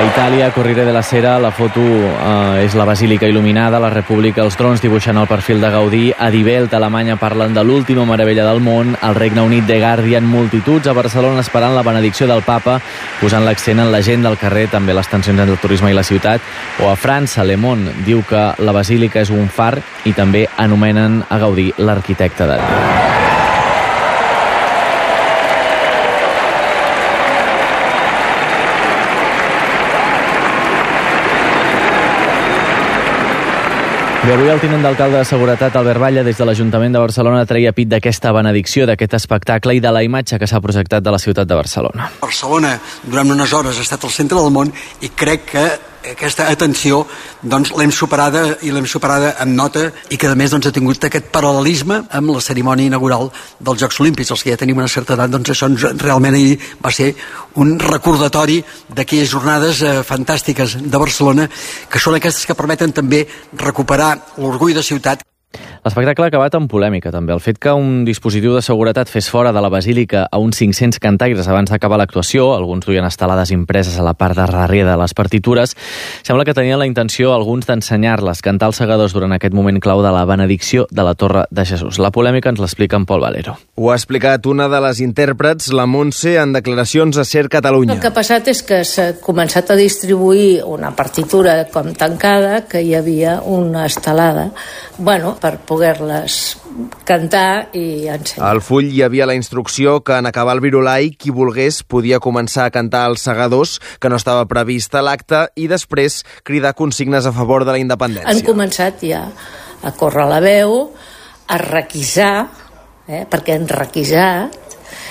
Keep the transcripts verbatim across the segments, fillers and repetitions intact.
Itàlia, Corriere della Sera, la foto eh, és la basílica il·luminada, la República, els drons dibuixant el perfil de Gaudí, a Die Welt, a Alemanya, parlen de l'última meravella del món, al Regne Unit, The Guardian, multituds a Barcelona esperant la benedicció del papa, posant l'accent en la gent del carrer, també les tensions entre el turisme i la ciutat, o a França, Le Monde diu que la basílica és un far i també anomenen a Gaudí l'arquitecte de Déu. I avui el tinent d'alcalde de Seguretat, Albert Batlle, des de l'Ajuntament de Barcelona, treia pit d'aquesta benedicció, d'aquest espectacle i de la imatge que s'ha projectat de la ciutat de Barcelona. Barcelona, durant unes hores, ha estat al centre del món i crec que aquesta atenció doncs, l'hem superada i l'hem superada amb nota i que a més doncs, ha tingut aquest paral·lelisme amb la cerimònia inaugural dels Jocs Olímpics. Els que ja tenim una certa edat, doncs això realment ahir va ser un recordatori d'aquelles jornades eh, fantàstiques de Barcelona, que són aquestes que permeten també recuperar l'orgull de ciutat. L'espectacle ha acabat amb polèmica, també. El fet que un dispositiu de seguretat fes fora de la basílica a uns cinc-cents cantaires abans d'acabar l'actuació, alguns duien estelades impreses a la part de darrere de les partitures, sembla que tenien la intenció alguns d'ensenyar-les, cantar els segadors durant aquest moment clau de la benedicció de la Torre de Jesús. La polèmica ens l'explica en Pol Valero. Ho ha explicat una de les intèrprets, la Montse, en declaracions a Ser Catalunya. El que ha passat és que s'ha començat a distribuir una partitura com tancada, que hi havia una estelada, bueno, per poder-les cantar i ensenyar. Al full hi havia la instrucció que en acabar el virolai qui volgués podia començar a cantar els segadors, que no estava previst a l'acte, i després cridar consignes a favor de la independència. Han començat ja a córrer la veu, a requisar, eh, perquè han requisat,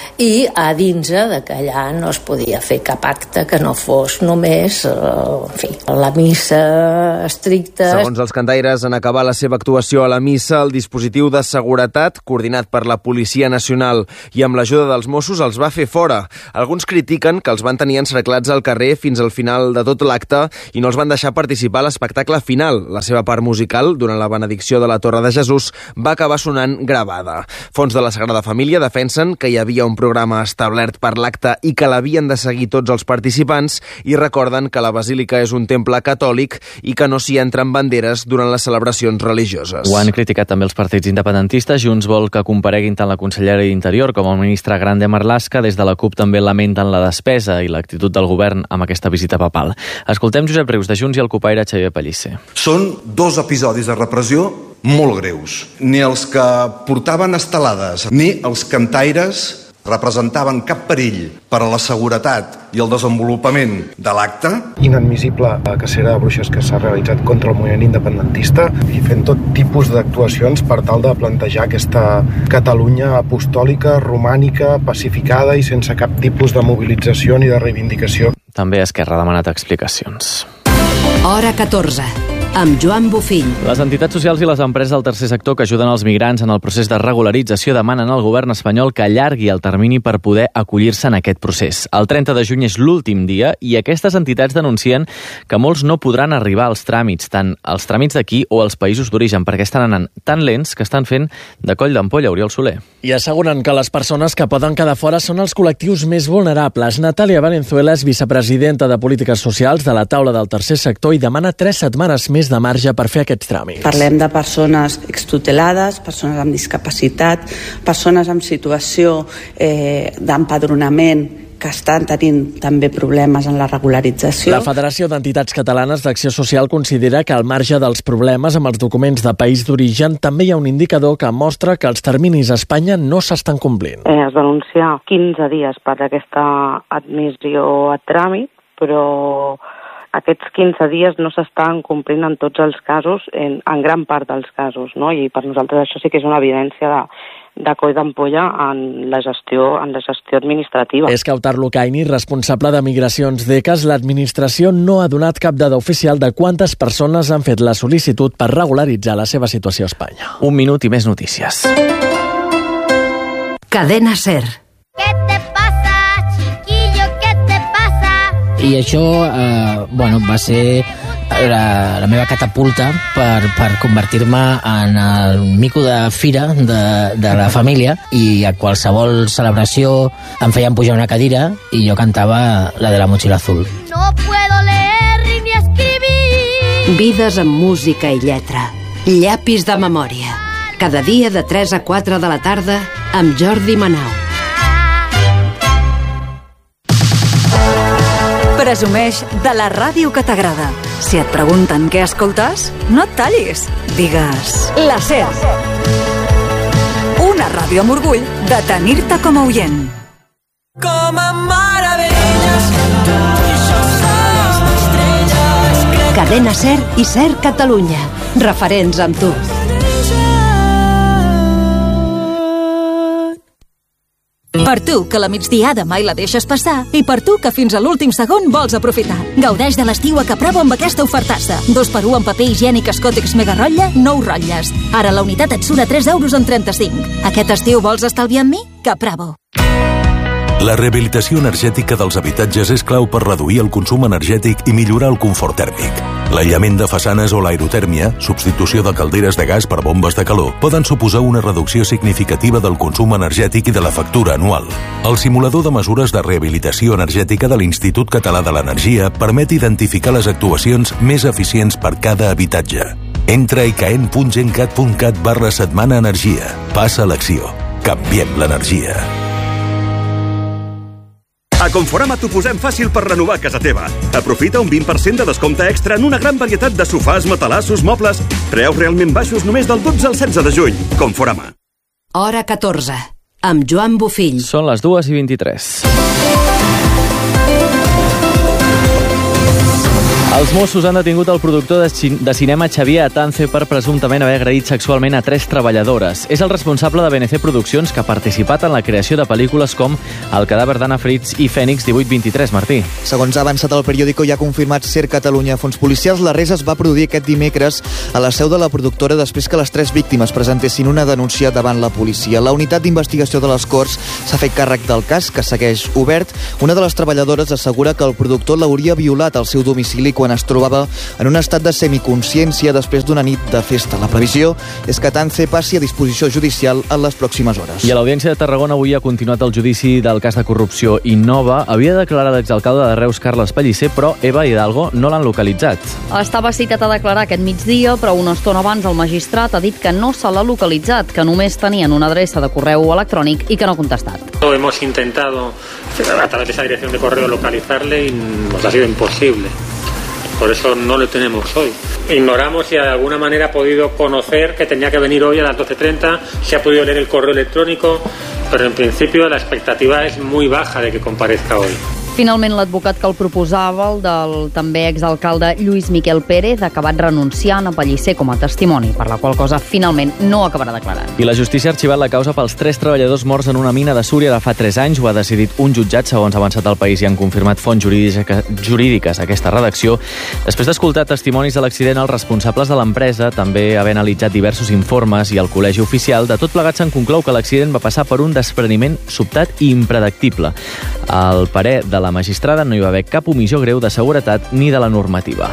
i a dins de que allà no es podia fer cap acte que no fos només eh, en fi, la missa estricta. Segons els cantaires, en acabar la seva actuació a la missa, el dispositiu de seguretat, coordinat per la Policia Nacional i amb l'ajuda dels Mossos, els va fer fora. Alguns critiquen que els van tenir encerclats al carrer fins al final de tot l'acte i no els van deixar participar a l'espectacle final. La seva part musical, durant la benedicció de la Torre de Jesús, va acabar sonant gravada. Fons de la Sagrada Família defensen que hi havia un programa establert per l'acte i que l'havien de seguir tots els participants i recorden que la basílica és un temple catòlic i que no s'hi entren banderes durant les celebracions religioses. Ho han criticat també els partits independentistes. Junts vol que compareguin tant la consellera d'Interior com el ministre Grande Marlaska. Des de la CUP també lamenten la despesa i l'actitud del govern amb aquesta visita papal. Escoltem Josep Rius de Junts i el copaire Xavier Pellicer. Són dos episodis de repressió molt greus. Ni els que portaven estelades ni els cantaires representaven cap perill per a la seguretat i el desenvolupament de l'acte. Inadmissible la cacera de bruixes que s'ha realitzat contra el moviment independentista i fent tot tipus d'actuacions per tal de plantejar aquesta Catalunya apostòlica, romànica, pacificada i sense cap tipus de mobilització ni de reivindicació. També Esquerra ha demanat explicacions. Hora catorze. Amb Joan Bofill. Les entitats socials i les empreses del tercer sector que ajuden els migrants en el procés de regularització demanen al govern espanyol que allargui el termini per poder acollir-se en aquest procés. El trenta de juny és l'últim dia i aquestes entitats denuncien que molts no podran arribar als tràmits, tant als tràmits d'aquí o als països d'origen, perquè estan anant tan lents que estan fent de coll d'ampolla. Oriol Soler. I asseguren que les persones que poden quedar fora són els col·lectius més vulnerables. Natàlia Valenzuela és vicepresidenta de Polítiques Socials de la taula del tercer sector i demana tres setmanes més de marge per fer aquests tràmits. Parlem de persones extutelades, persones amb discapacitat, persones en situació eh, d'empadronament que estan tenint també problemes en la regularització. La Federació d'Entitats Catalanes d'Acció Social considera que al marge dels problemes amb els documents de país d'origen també hi ha un indicador que mostra que els terminis a Espanya no s'estan complint. Eh, es denuncia quinze dies per aquesta admissió a tràmit, però aquests quinze dies no s'estan complint en tots els casos, en, en gran part dels casos, no? I per nosaltres això sí que és una evidència de, de coll d'ampolla en la gestió en la gestió administrativa. Escautar Lucaini, responsable de Migracions d'E C A S, l'administració no ha donat cap dada oficial de quantes persones han fet la sol·licitud per regularitzar la seva situació a Espanya. Un minut i més notícies. Cadena SER. ¿Qué te pasa, chiquillo? ¿Qué te pasa? I això, eh, bueno, va ser la, la meva catapulta per, per convertir-me en el mico de fira de, de la família, i a qualsevol celebració em feien pujar una cadira i jo cantava la de la motxilla azul. No puedo leer. Vides amb música i lletra. Llapis de memòria. Cada dia de tres a quatre de la tarda amb Jordi Manau. Presumeix de la ràdio que t'agrada. Si et pregunten què escoltes, no et tallis. Digues la SER. Una ràdio amb orgull de tenir-te com a oient. Com a meravelles, Cadena SER i SER Catalunya. Referents amb tu. Per tu, que la migdiada mai la deixes passar, i per tu, que fins a l'últim segon vols aprofitar. Gaudeix de l'estiu a Capravo amb aquesta ofertassa. Dos per un en paper higiènic Scottex Mega Rotlle, nou rotlles. Ara la unitat et surt a tres euros en trenta-cinc. Aquest estiu vols estalviar amb mi? Capravo. La rehabilitació energètica dels habitatges és clau per reduir el consum energètic i millorar el confort tèrmic. L'aïllament de façanes o l'aerotèrmia, substitució de calderes de gas per bombes de calor, poden suposar una reducció significativa del consum energètic i de la factura anual. El simulador de mesures de rehabilitació energètica de l'Institut Català de l'Energia permet identificar les actuacions més eficients per cada habitatge. Entra a icaen punt gencat punt cat barra setmana energia. Passa a l'acció. Canviem l'energia. A Conforama t'ho posem fàcil per renovar casa teva. Aprofita un vint per cent de descompte extra en una gran varietat de sofàs, matalassos, mobles. Preus realment baixos només del dotze al setze de juny. Conforama. Hora catorze, amb Joan Bofill. Són les dues i vint-i-tres. Els Mossos han detingut el productor de, cin de cinema Xavier Atance per presumptament haver agredit sexualment a tres treballadores. És el responsable de B N C Produccions, que ha participat en la creació de pel·lícules com El cadàver d'Anna Fritz i Fènix divuit vint-i-tres. Martí. Segons ha avançat el periòdico i ha confirmat SER Catalunya, fons policials, la res es va produir aquest dimecres a la seu de la productora després que les tres víctimes presentessin una denúncia davant la policia. La unitat d'investigació de les Corts s'ha fet càrrec del cas, que segueix obert. Una de les treballadores assegura que el productor l'hauria violat al seu domicili quan es trobava en un estat de semiconsciència després d'una nit de festa. La previsió és que Atance passi a disposició judicial en les pròximes hores. I a l'Audiència de Tarragona avui ha continuat el judici del cas de corrupció Innova. Havia declarat l'exalcalde de Reus, Carles Pellicer, però Eva Hidalgo no l'han localitzat. Estava citat a declarar aquest migdia, però una estona abans el magistrat ha dit que no se l'ha localitzat, que només tenien una adreça de correu electrònic i que no ha contestat. Hemos intentado a través de esa dirección de correo localizarle y nos ha sido imposible. Por eso no lo tenemos hoy. Ignoramos si de alguna manera ha podido conocer que tenía que venir hoy a las doce treinta, si ha podido leer el correo electrónico, pero en principio la expectativa es muy baja de que comparezca hoy. Finalment, l'advocat que el proposava, el del també exalcalde Lluís Miquel Pérez, ha acabat renunciant a Pellicer com a testimoni, per la qual cosa finalment no acabarà declarant. I la justícia ha arxivat la causa pels tres treballadors morts en una mina de Súria de fa tres anys. Ho ha decidit un jutjat, segons ha avançat el País, i han confirmat fonts jurídiques a aquesta redacció. Després d'escoltar testimonis de l'accident, els responsables de l'empresa, també haver analitzat diversos informes i el col·legi oficial, de tot plegat se'n conclou que l'accident va passar per un despreniment sobtat i impredictible. Al parer de la la magistrada no hi va haver cap omissió greu de seguretat ni de la normativa.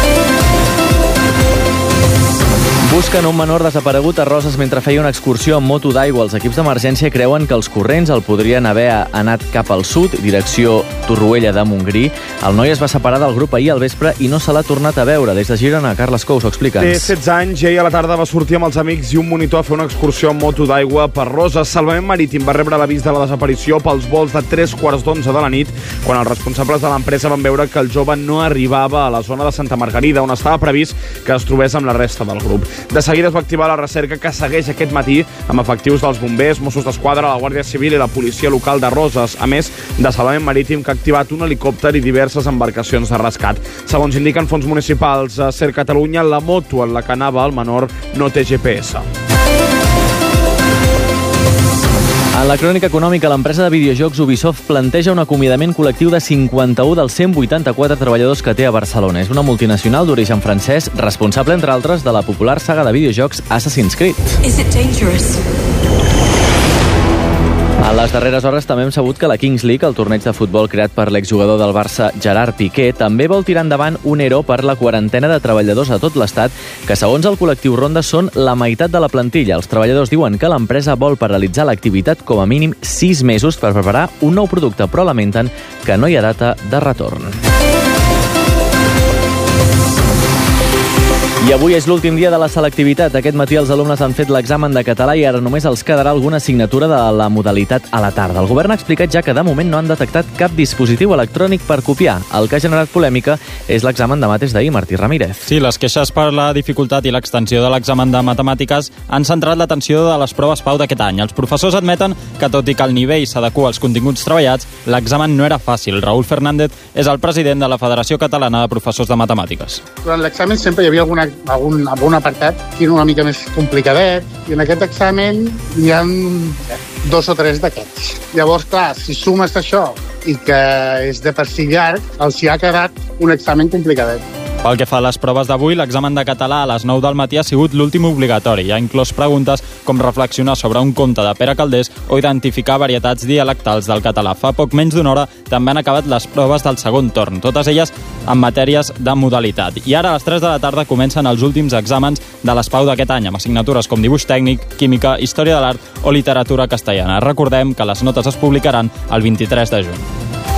Busquen un menor desaparegut a Roses mentre feia una excursió amb moto d'aigua. Els equips d'emergència creuen que els corrents el podrien haver anat cap al sud, direcció Torroella de Montgrí. El noi es va separar del grup ahir al vespre i no se l'ha tornat a veure. Des de Girona, Carles Cous, ho explica'ns. Té setze anys i ahir a la tarda va sortir amb els amics i un monitor a fer una excursió amb moto d'aigua per Roses. Salvament Marítim va rebre l'avís de la desaparició pels vols de tres quarts d'onze de la nit, quan els responsables de l'empresa van veure que el jove no arribava a la zona de Santa Margarida, on estava previst que es trobés amb la resta del grup. De seguida es va activar la recerca, que segueix aquest matí amb efectius dels bombers, Mossos d'Esquadra, la Guàrdia Civil i la policia local de Roses, a més de Salvament Marítim, que ha activat un helicòpter i diverses embarcacions de rescat. Segons indiquen fons municipals a SER Catalunya, la moto en la que anava el menor no té G P S. En la crònica econòmica, l'empresa de videojocs Ubisoft planteja un acomiadament col·lectiu de cinquanta-un dels cent vuitanta-quatre treballadors que té a Barcelona. És una multinacional d'origen francès, responsable, entre altres, de la popular saga de videojocs Assassin's Creed. Is it dangerous? A les darreres hores també hem sabut que la Kings League, el torneig de futbol creat per l'exjugador del Barça Gerard Piqué, també vol tirar endavant un E R O per la quarantena de treballadors a tot l'Estat, que segons el col·lectiu Ronda són la meitat de la plantilla. Els treballadors diuen que l'empresa vol paralitzar l'activitat com a mínim sis mesos per preparar un nou producte, però lamenten que no hi ha data de retorn. I avui és l'últim dia de la selectivitat. Aquest matí els alumnes han fet l'examen de català i ara només els quedarà alguna assignatura de la modalitat a la tarda. El govern ha explicat ja que de moment no han detectat cap dispositiu electrònic per copiar. El que ha generat polèmica és l'examen de mates d'ahir, Martí Ramírez. Sí, les queixes per la dificultat i l'extensió de l'examen de matemàtiques han centrat l'atenció de les proves Pau d'aquest any. Els professors admeten que, tot i que el nivell s'adequa als continguts treballats, l'examen no era fàcil. Raúl Fernández és el president de la Federació Catalana de Professors de Matemàtiques. Durant l'examen sempre hi havia alguna algun, algun apartat que era una mica més complicadet, i en aquest examen hi ha dos o tres d'aquests. Llavors, clar, si sumes això i que és de per si llarg, els hi ha quedat un examen complicadet. Pel que fa a les proves d'avui, l'examen de català a les nou del matí ha sigut l'últim obligatori. Ha inclòs preguntes com reflexionar sobre un conte de Pere Calders o identificar varietats dialectals del català. Fa poc menys d'una hora també han acabat les proves del segon torn, totes elles en matèries de modalitat. I ara a les tres de la tarda comencen els últims exàmens de les Pau d'aquest any, amb assignatures com dibuix tècnic, química, història de l'art o literatura castellana. Recordem que les notes es publicaran el vint-i-tres de juny.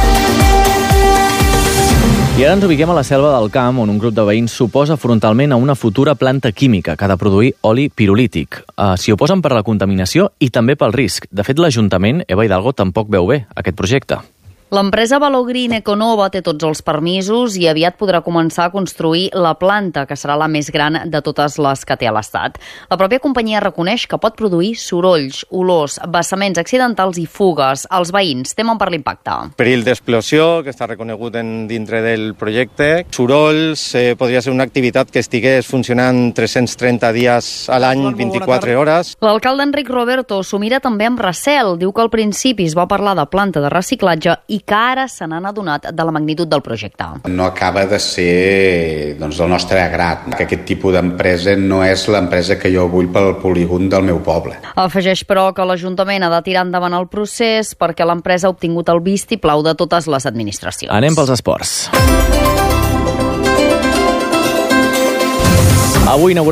I ara ens ubiquem a la Selva del Camp, on un grup de veïns s'oposa frontalment a una futura planta química que ha de produir oli pirolític. Uh, S'hi oposen per la contaminació i també pel risc. De fet, l'Ajuntament, Eva Hidalgo, tampoc veu bé aquest projecte. L'empresa Valogreen Econova té tots els permisos i aviat podrà començar a construir la planta, que serà la més gran de totes les que té a l'Estat. La pròpia companyia reconeix que pot produir sorolls, olors, vessaments accidentals i fugues. Els veïns temen per l'impacte. Perill d'explosió, que està reconegut en, dintre del projecte. Sorolls, eh, podria ser una activitat que estigués funcionant tres-cents trenta dies a l'any, vint-i-quatre hores. L'alcalde Enric Roberto s'ho mira també amb recel. Diu que al principi es va parlar de planta de reciclatge i que ara se n'han adonat de la magnitud del projecte. No acaba de ser doncs, del nostre agrat, que aquest tipus d'empresa no és l'empresa que jo vull pel polígon del meu poble. Afegeix, però, que l'Ajuntament ha de tirar endavant el procés perquè l'empresa ha obtingut el vistiplau de totes les administracions. Anem pels esports. Avui